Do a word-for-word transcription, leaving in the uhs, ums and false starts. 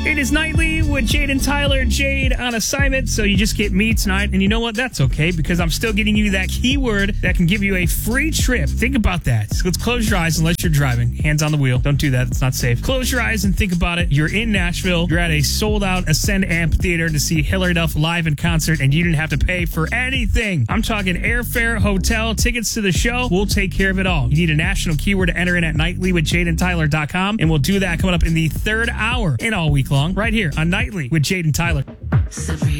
It is Nightly with Jade and Tyler. Jade on assignment, so you just get me tonight. And you know what? That's okay, because I'm still getting you that keyword that can give you a free trip. Think about that. So let's close your eyes unless you're driving. Hands on the wheel. Don't do that. It's not safe. Close your eyes and think about it. You're in Nashville. You're at a sold-out Ascend Amphitheater to see Hilary Duff live in concert, and you didn't have to pay for anything. I'm talking airfare, hotel, tickets to the show. We'll take care of it all. You need a national keyword to enter in at nightly with jade and tyler dot com, and we'll do that coming up in the third hour and all week long right here on Nightly with Jade and Tyler.